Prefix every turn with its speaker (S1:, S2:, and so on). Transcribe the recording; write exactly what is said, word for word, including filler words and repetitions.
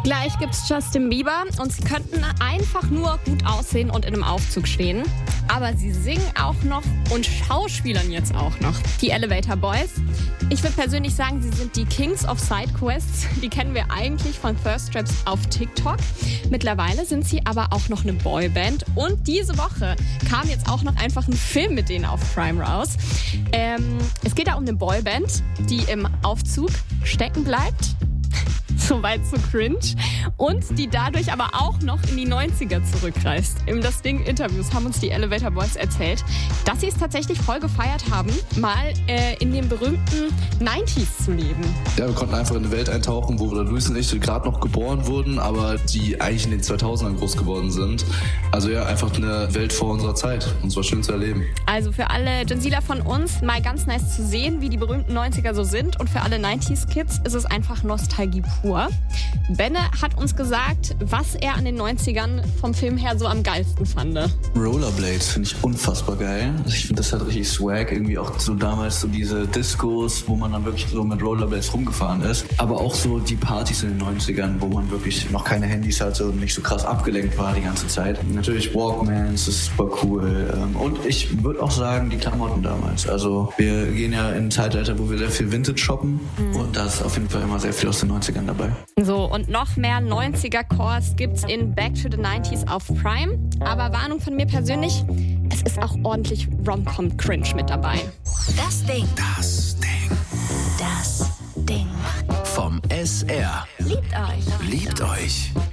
S1: Gleich gibt's Justin Bieber und sie könnten einfach nur gut aussehen und in einem Aufzug stehen. Aber sie singen auch noch und schauspielern jetzt auch noch. Die Elevator Boys. Ich würde persönlich sagen, sie sind die Kings of Sidequests. Die kennen wir eigentlich von Thirst Traps auf TikTok. Mittlerweile sind sie aber auch noch eine Boyband. Und diese Woche kam jetzt auch noch einfach ein Film mit denen auf Prime raus. Ähm, es geht da um eine Boyband, die im Aufzug stecken bleibt. Soweit so cringe. Und die dadurch aber auch noch in die neunziger zurückreist. Im Das Ding Interviews haben uns die Elevator Boys erzählt, dass sie es tatsächlich voll gefeiert haben, mal äh, in den berühmten neunziger zu leben.
S2: Ja, wir konnten einfach in eine Welt eintauchen, wo wir Luis und ich gerade noch geboren wurden, aber die eigentlich in den zweitausendern groß geworden sind. Also ja, einfach eine Welt vor unserer Zeit. Und es war schön zu erleben.
S1: Also für alle Gensealer von uns mal ganz nice zu sehen, wie die berühmten neunziger so sind. Und für alle neunziger-Kids ist es einfach Nostalgie pur. Benne hat uns gesagt, was er an den neunzigern vom Film her so am geilsten fand.
S3: Rollerblades finde ich unfassbar geil. Also ich finde, das hat richtig Swag. Irgendwie auch so damals so diese Discos, wo man dann wirklich so mit Rollerblades rumgefahren ist. Aber auch so die Partys in den neunzigern, wo man wirklich noch keine Handys hatte und nicht so krass abgelenkt war die ganze Zeit. Natürlich Walkmans, das ist super cool. Und ich würde auch sagen, die Klamotten damals. Also wir gehen ja in ein Zeitalter, wo wir sehr viel Vintage shoppen. Mhm. Und da ist auf jeden Fall immer sehr viel aus den neunzigern dabei.
S1: So, und noch mehr neunziger-Cores gibt's in Back to the neunziger auf Prime. Aber Warnung von mir persönlich, es ist auch ordentlich Rom-Com-Cringe mit dabei.
S4: Das Ding.
S5: Das Ding.
S4: Das Ding.
S5: Vom S R.
S4: Liebt euch.
S5: Liebt euch.